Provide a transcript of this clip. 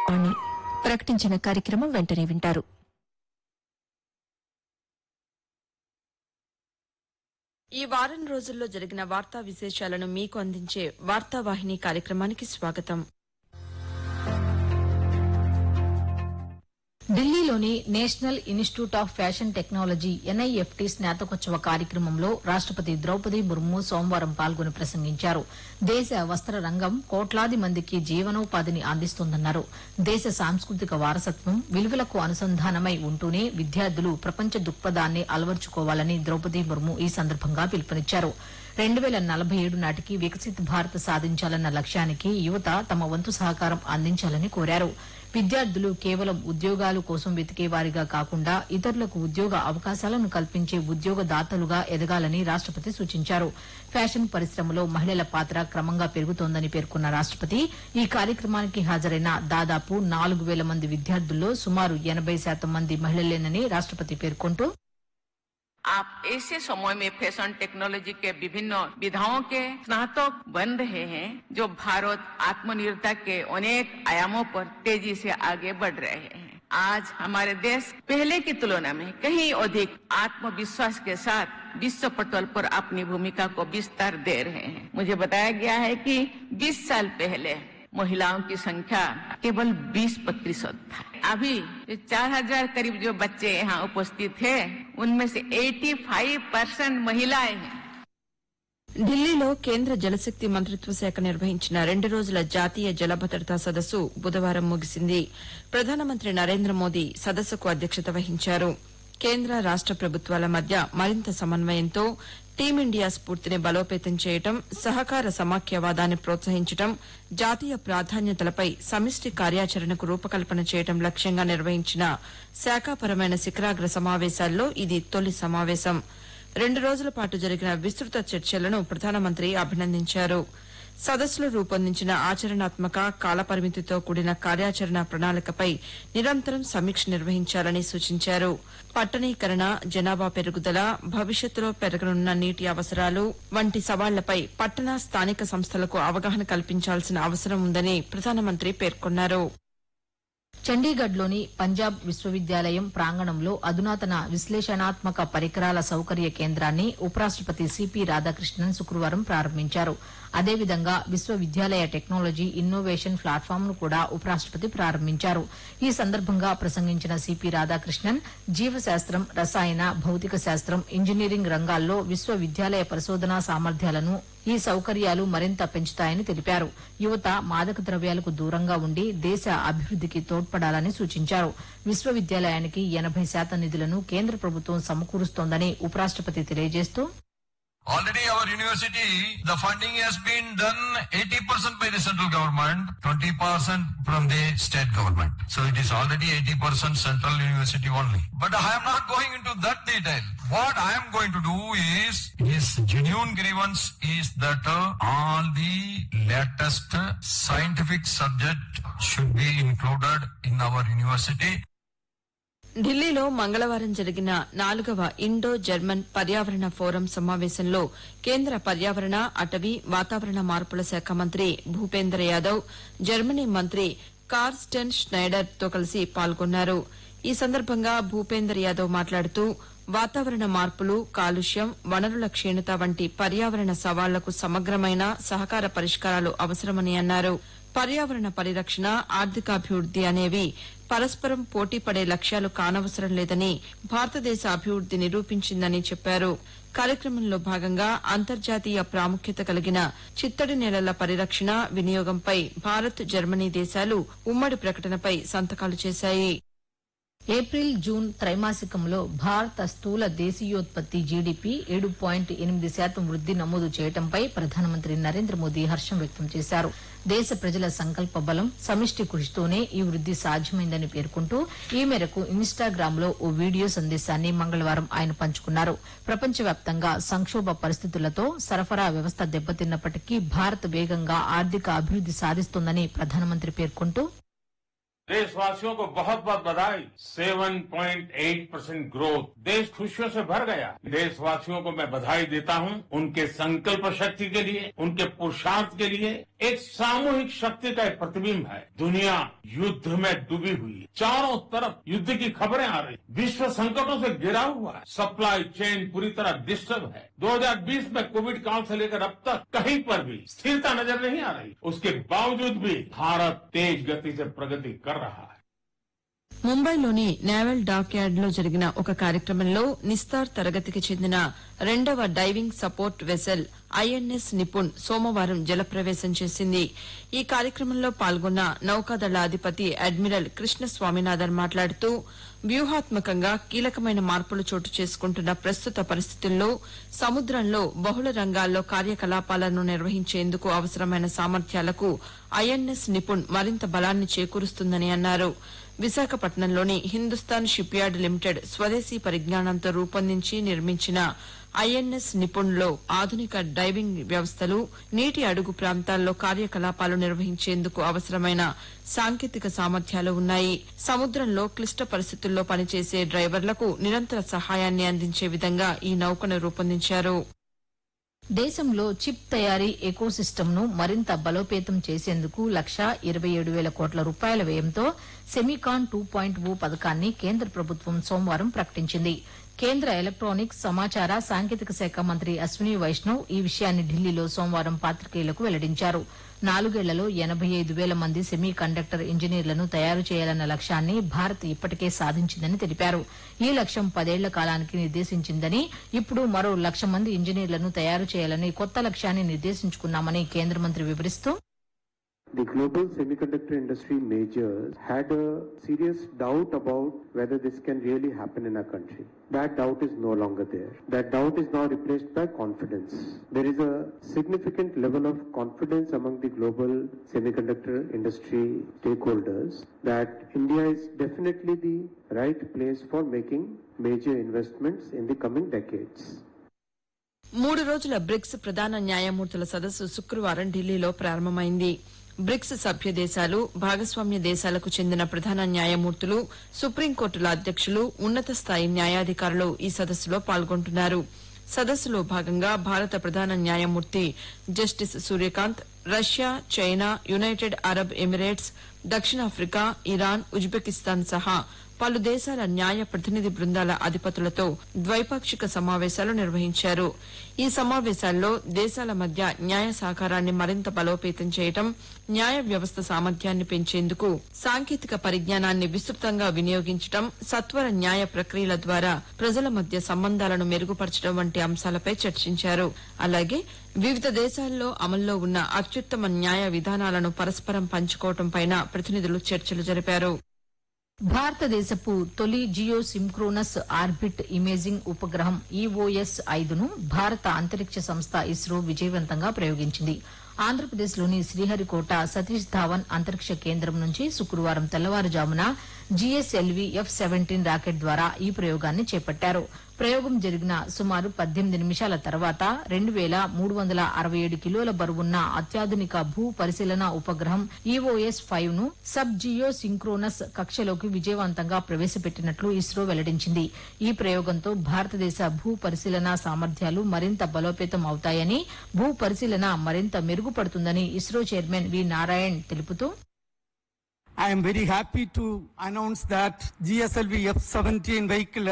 అని ప్రకటించిన కార్యక్రమం వెంటనే వింటారు. ఈ వారం రోజుల్లో జరిగిన వార్తా విశేషాలను మీకు అందించే వార్తావాహిని కార్యక్రమానికి స్వాగతం. ఢిల్లీలోని national institute of fashion technology NIFT స్నాతకోత్సవ కార్యక్రమంలో రాష్టపతి ద్రౌపది ముర్ము సోమవారం పాల్గొని ప్రసంగించారు. దేశ వస్త్ర రంగం కోట్లాది మందికి జీవనోపాధిని అందిస్తోందన్నారు. దేశ సాంస్కృతిక వారసత్వం విలువలకు అనుసంధానమై ఉంటూనే విద్యార్థులు ప్రపంచ దృక్పథాన్ని అలవర్చుకోవాలని ద్రౌపది ముర్ము ఈ సందర్భంగా పిలుపునిచ్చారు. 2047 నాటికి వికసిత్ భారత్ సాధించాలన్న లక్ష్యానికి యువత తమ వంతు సహకారం అందించాలని కోరారు. విద్యార్థులు కేవలం ఉద్యోగాల కోసం వెతికేవారిగా కాకుండా ఇతరులకు ఉద్యోగ అవకాశాలను కల్పించే ఉద్యోగదాతలుగా ఎదగాలని రాష్టపతి సూచించారు. ఫ్యాషన్ పరిశ్రమలో మహిళల పాత్ర క్రమంగా పెరుగుతోందని పేర్కొన్న రాష్టపతి ఈ కార్యక్రమానికి హాజరైన దాదాపు 4,000 మంది విద్యార్థుల్లో సుమారు 80% మంది మహిళలేనని రాష్టపతి పేర్కొంటూ आप ऐसे समय में फैशन टेक्नोलॉजी के विभिन्न विधाओं के स्नातक बन रहे हैं जो भारत आत्मनिर्भरता के अनेक आयामों पर तेजी से आगे बढ़ रहे हैं. आज हमारे देश पहले की तुलना में कहीं अधिक आत्मविश्वास के साथ विश्व पटल पर अपनी भूमिका को विस्तार दे रहे हैं. मुझे बताया गया है कि 20 साल पहले महिलाओं की संख्या केवल 20% था. अभी 4,000 करीब जो बच्चे यहाँ उपस्थित हैं, उनमें से 85% महिलाएं हैं. ఢిల్లీలో కేంద్ర జలశక్తి మంత్రిత్వ శాఖ నిర్వహించిన 2 రోజుల జాతీయ జల భద్రతా సదస్సు బుధవారం ముగిసింది. ప్రధానమంత్రి నరేంద్ర మోదీ సదస్సుకు అధ్యక్షత వహించారు. కేంద్ర రాష్ట ప్రభుత్వాల మధ్య మరింత సమన్వయంతో టీమిండియా స్ఫూర్తిని బలోపేతం చేయడం, సహకార సమాఖ్యవాదాన్ని ప్రోత్సహించడం, జాతీయ ప్రాధాన్యతలపై సమిష్టి కార్యాచరణకు రూపకల్పన చేయడం లక్ష్యంగా నిర్వహించిన శాఖాపరమైన శిఖరాగ్ర సమావేశాల్లో ఇది తొలి సమావేశం. 2 రోజుల పాటు జరిగిన విస్తృత చర్చలను ప్రధానమంత్రి అభినందించారు. సదస్సులో రూపొందించిన ఆచరణాత్మక కాలపరిమితితో కూడిన కార్యాచరణ ప్రణాళికపై నిరంతరం సమీక్ష నిర్వహించాలని సూచించారు. పట్టణీకరణ, జనాభా పెరుగుదల, భవిష్యత్తులో పెరగనున్న నీటి అవసరాలు వంటి సవాళ్లపై పట్టణ, స్థానిక సంస్థలకు అవగాహన కల్పించాల్సిన అవసరం ఉందని ప్రధానమంత్రి పేర్కొన్నారు. చండీగఢ్లోని పంజాబ్ విశ్వవిద్యాలయం ప్రాంగణంలో అధునాతన విశ్లేషణాత్మక పరికరాల సౌకర్య కేంద్రాన్ని ఉపరాష్టపతి సిపి రాధాకృష్ణన్ శుక్రవారం ప్రారంభించారు. అదేవిధంగా విశ్వవిద్యాలయ టెక్నాలజీ ఇన్నోవేషన్ ప్లాట్ఫామ్ ను కూడా ఉపరాష్టపతి ప్రారంభించారు. ఈ సందర్భంగా ప్రసంగించిన సిపి రాధాకృష్ణన్ జీవశాస్త్రం, రసాయన, భౌతిక శాస్త్రం, ఇంజనీరింగ్ రంగాల్లో విశ్వవిద్యాలయ పరిశోధనా సామర్థ్యాలను ఈ సౌకర్యాలు మరింత పెంచుతాయని తెలిపారు. యువత మాదక ద్రవ్యాలకు దూరంగా ఉండి దేశ అభివృద్దికి తోడ్పడాలని సూచించారు. విశ్వవిద్యాలయానికి 80% నిధులను కేంద్ర ప్రభుత్వం సమకూరుస్తోందని ఉపరాష్టపతి తెలియజేస్తూ Already our university, the funding has been done 80% by the central government, 20% from the state government. So it is already 80% central university only. But I am not going into that detail. What I am going to do is his genuine grievance is that all the latest scientific subject should be included in our university. ఢిల్లీలో మంగళవారం జరిగిన 4వ Indo German పర్యావరణ forum సమావేశంలో కేంద్ర పర్యావరణ, అటవీ, వాతావరణ మార్పుల శాఖ మంత్రి భూపేంద్ర యాదవ్, జర్మనీ మంత్రి కార్స్టెన్ స్నైడర్ తో కలిసి పాల్గొన్నారు. ఈ సందర్భంగా భూపేంద్ర యాదవ్ మాట్లాడుతూ వాతావరణ మార్పులు, కాలుష్యం, వనరుల క్షీణత వంటి పర్యావరణ సవాళ్లకు సమగ్రమైన సహకార పరిష్కారాలు అవసరమని అన్నారు. పర్యావరణ పరిరక్షణ, ఆర్థికాభివృద్ది అనేవి పరస్పరం పోటీపడే లక్ష్యాలు కానవసరం లేదని భారతదేశ అభివృద్ది నిరూపించిందని చెప్పారు. కార్యక్రమంలో భాగంగా అంతర్జాతీయ ప్రాముఖ్యత కలిగిన చిత్తడి నేలల పరిరక్షణ, వినియోగంపై భారత్, జర్మనీ దేశాలు ఉమ్మడి ప్రకటనపై సంతకాలు చేశాయి. ఏప్రిల్, జూన్ త్రైమాసికంలో భారత స్థూల దేశీయోత్పత్తి జీడీపీ 7.8% వృద్ది నమోదు చేయడంపై ప్రధానమంత్రి నరేంద్ర మోదీ హర్షం వ్యక్తం చేశారు. దేశ ప్రజల సంకల్ప బలం, సమిష్టి కృషితోనే ఈ వృద్ది సాధ్యమైందని పేర్కొంటూ ఈ మేరకు ఇన్స్టాగ్రామ్లో ఓ వీడియో సందేశాన్ని మంగళవారం ఆయన పంచుకున్నారు. ప్రపంచవ్యాప్తంగా సంక్షోభ పరిస్థితులతో సరఫరా వ్యవస్థ దెబ్బతిన్నప్పటికీ భారత్ వేగంగా ఆర్థిక అభివృద్ది సాధిస్తోందని ప్రధానమంత్రి పేర్కొంటూ देशवासियों को बहुत बहुत बधाई। 7.8% ग्रोथ, देश खुशियों से भर गया। देशवासियों को मैं बधाई देता हूं उनके संकल्प शक्ति के लिए, उनके पुरुषार्थ के लिए। एक सामूहिक शक्ति का एक प्रतिबिंब है। दुनिया युद्ध में डूबी हुई है, चारों तरफ युद्ध की खबरें आ रही, विश्व संकटों से घिरा हुआ है, सप्लाई चेन पूरी तरह डिस्टर्ब है। 2020 में कोविड काल से लेकर अब तक कहीं पर भी स्थिरता नजर नहीं आ रही। उसके बावजूद भी भारत तेज गति से प्रगति कर रहा है। ముంబైలోని నేవల్ డాక్ యార్డ్లో జరిగిన ఒక కార్యక్రమంలో నిస్తార్ తరగతికి చెందిన 2వ diving support vessel INS Nipun సోమవారం జలప్రవేశం చేసింది. ఈ కార్యక్రమంలో పాల్గొన్న నౌకాదళ అధిపతి అడ్మిరల్ కృష్ణ స్వామినాథన్ మాట్లాడుతూ వ్యూహాత్మకంగా కీలకమైన మార్పులు చోటు చేసుకుంటున్న ప్రస్తుత పరిస్థితుల్లో సముద్రంలో బహుళ రంగాల్లో కార్యకలాపాలను నిర్వహించేందుకు అవసరమైన సామర్థ్యాలకు ఐఎన్ఎస్ నిపుణ్ మరింత బలాన్ని చేకూరుస్తుందని అన్నారు. విశాఖపట్నంలోని హిందుస్థాన్ షిప్ యార్డ్ లిమిటెడ్ స్వదేశీ పరిజ్ఞానంతో రూపొందించి నిర్మించిన ఐఎన్ఎస్ నిపుణ్లో ఆధునిక డైవింగ్ వ్యవస్థలు, నీటి అడుగు ప్రాంతాల్లో కార్యకలాపాలు నిర్వహించేందుకు అవసరమైన సాంకేతిక సామర్థ్యాలు ఉన్నాయి. సముద్రంలో క్లిష్ట పరిస్థితుల్లో పనిచేసే డ్రైవర్లకు నిరంతర సహాయాన్ని అందించే విధంగా ఈ నౌకను రూపొందించారు. దేశంలో చిప్ తయారీ ఎకోసిస్టమ్ ను మరింత బలోపేతం చేసేందుకు 1,27,000 కోట్ల రూపాయల వ్యయంతో సెమికాన్ 2.0 పథకాన్ని కేంద్ర ప్రభుత్వం సోమవారం ప్రకటించింది. కేంద్ర ఎలక్ట్రానిక్స్, సమాచార సాంకేతిక శాఖ మంత్రి అశ్విని వైష్ణవ్ ఈ విషయాన్ని ఢిల్లీలో సోమవారం పాతికేయులకు వెల్లడించారు. 4 ఏళ్లలో 85,000 మంది సెమీ కండక్టర్ ఇంజనీర్లను తయారు చేయాలన్న లక్ష్యాన్ని భారత్ ఇప్పటికే సాధించిందని తెలిపారు. ఈ లక్ష్యం 10 ఏళ్ల కాలానికి నిర్దేశించిందని, ఇప్పుడు మరో 1,00,000 మంది ఇంజనీర్లను తయారు చేయాలని కొత్త లక్ష్యాన్ని నిర్దేశించుకున్నామని కేంద్ర మంత్రి వివరిస్తూ, The global semiconductor industry majors had a serious doubt about whether this can really happen in our country. That doubt is no longer there. That doubt is now replaced by confidence. There is a significant level of confidence among the global semiconductor industry stakeholders that India is definitely the right place for making major investments in the coming decades. 3 రోజుల bricks ప్రధాన న్యాయమూర్తుల సదస్సు శుక్రవారం ఢిల్లీలో ప్రారంభమైంది. Bricks సభ్య దేశాలు, భాగస్వామ్య దేశాలకు చెందిన ప్రధాన న్యాయమూర్తులు, సుప్రీంకోర్టుల అధ్యక్షులు, ఉన్నత స్థాయి న్యాయాధికారులు ఈ సదస్సులో పాల్గొంటున్నారు. సదస్సులో భాగంగా భారత ప్రధాన న్యాయమూర్తి justice Surya Kant, Russia, China, United Arab Emirates, దక్షిణాఫ్రికా, ఇరాన్, ఉజ్బెకిస్తాన్ సహా పలు దేశాల న్యాయ ప్రతినిధి బృందాల అధిపతులతో ద్వైపాక్షిక సమావేశాలు నిర్వహించారు. ఈ సమావేశాల్లో దేశాల మధ్య న్యాయ సహకారాన్ని మరింత బలోపేతం చేయడం, న్యాయ వ్యవస్థ సామర్థ్యాన్ని పెంచేందుకు సాంకేతిక పరిజ్ఞానాన్ని విస్తృతంగా వినియోగించడం, సత్వర న్యాయ ప్రక్రియల ద్వారా ప్రజల మధ్య సంబంధాలను మెరుగుపరచడం వంటి అంశాలపై చర్చించారు. అలాగే వివిధ దేశాల్లో అమల్లో ఉన్న అత్యుత్తమ న్యాయ విధానాలను పరస్పరం పంచుకోవడంపై ప్రతినిధులు చర్చలు జరిపారు. భారతదేశపు తొలి జియో సింక్రోనస్ ఆర్బిట్ ఇమేజింగ్ ఉపగ్రహం EOS-5ను భారత అంతరిక్ష సంస్థ ఇస్రో విజయవంతంగా ప్రయోగించింది. ఆంధ్రప్రదేశ్లోని శ్రీహరికోట సతీష్ ధావన్ అంతరిక్ష కేంద్రం నుంచి శుక్రవారం తెల్లవారుజామున GSLV F-17 రాకెట్ ద్వారా ఈ ప్రయోగాన్ని చేపట్టారు. ప్రయోగం జరిగిన సుమారు 18 నిమిషాల తర్వాత 2,367 కిలోల బరువున్న అత్యాధునిక భూ పరిశీలన ఉపగ్రహం EOS-5ను సబ్ జియో సింక్రోనస్ కక్షలోకి విజయవంతంగా ప్రవేశపెట్టినట్లు ఇస్రో వెల్లడించింది. ఈ ప్రయోగంతో భారతదేశ భూ పరిశీలన సామర్థ్యాలు మరింత బలోపేతం అవుతాయని, భూ పరిశీలన మరింత మెరుగుపడుతుందని ఇస్రో చైర్మన్ వి నారాయణ్ తెలుపుతూ, I am very happy to announce that GSLV F-17 vehicle